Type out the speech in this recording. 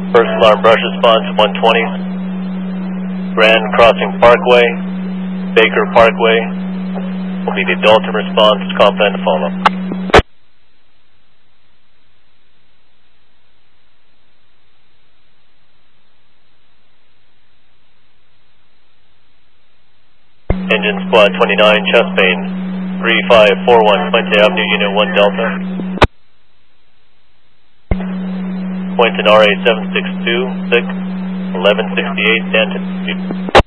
First alarm brush response 120. Grand Crossing Parkway, Baker Parkway will be the Dalton response. Call plan to follow. Engine Squad 29, chest pain 3541, Puente Avenue, Unit 1 Delta. Point in RA 762, 6, 1168, Danton.